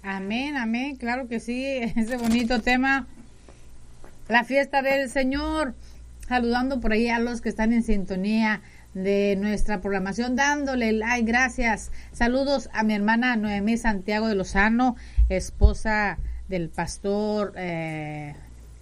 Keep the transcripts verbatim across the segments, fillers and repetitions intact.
Amén, amén, claro que sí, ese bonito tema, la fiesta del Señor, saludando por ahí a los que están en sintonía de nuestra programación, dándole like, gracias, saludos a mi hermana Noemí Santiago de Lozano, esposa del pastor, eh,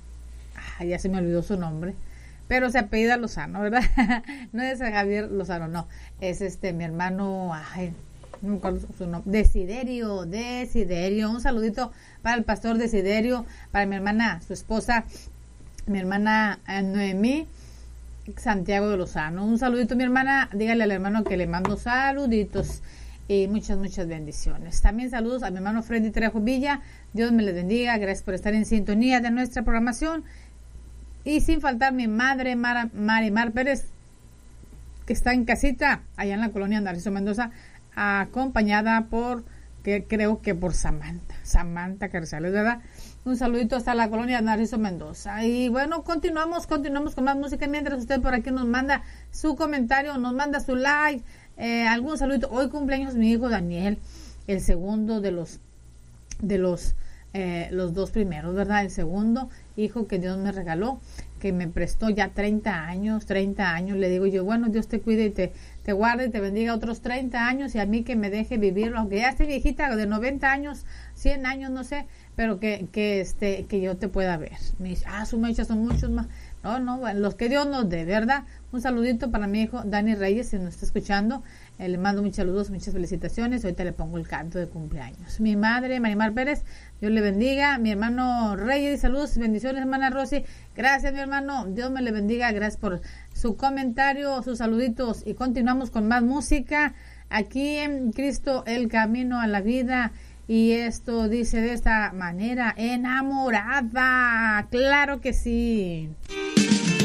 ya se me olvidó su nombre, pero se apellida Lozano, ¿verdad? No es Javier Lozano, no, es este, mi hermano, ay, no me acuerdo su nombre, Desiderio, Desiderio, un saludito para el pastor Desiderio, para mi hermana, su esposa, mi hermana Noemí Santiago de Lozano, un saludito mi hermana, dígale al hermano que le mando saluditos y muchas, muchas bendiciones. También saludos a mi hermano Freddy Trejo Villa, Dios me les bendiga, gracias por estar en sintonía de nuestra programación, y sin faltar mi madre Mara, Marimar Pérez, que está en casita, allá en la colonia Narciso Mendoza, acompañada por, que creo que por Samantha, Samantha Carrizales, ¿verdad? Un saludito hasta la colonia Narciso Mendoza. Y bueno, continuamos, continuamos con más música, mientras usted por aquí nos manda su comentario, nos manda su like, eh, algún saludito. Hoy cumpleaños mi hijo Daniel, el segundo de los, de los, eh, los dos primeros, ¿verdad? El segundo hijo que Dios me regaló, que me prestó ya treinta años, treinta años, le digo yo, bueno, Dios te cuide y te, te guarde y te bendiga otros treinta años, y a mí que me deje vivirlo, aunque ya esté viejita, de noventa años, cien años, no sé, pero que, que este, que yo te pueda ver. Me dice, ah, su mecha son muchos más. No, no, bueno, los que Dios nos dé, ¿verdad? Un saludito para mi hijo Dani Reyes, si nos está escuchando, eh, le mando muchos saludos, muchas felicitaciones, ahorita le pongo el canto de cumpleaños. Mi madre, Marimar Pérez, Dios le bendiga, mi hermano Reyes, saludos, bendiciones, hermana Rosy, gracias mi hermano, Dios me le bendiga, gracias por su comentario, sus saluditos, y continuamos con más música, aquí en Cristo, el camino a la vida. Y esto dice de esta manera, enamorada, claro que sí.